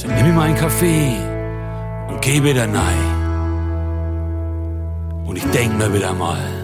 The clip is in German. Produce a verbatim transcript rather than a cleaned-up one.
So nimm mir mal einen Kaffee und geh wieder rein. Und ich denk mir wieder mal,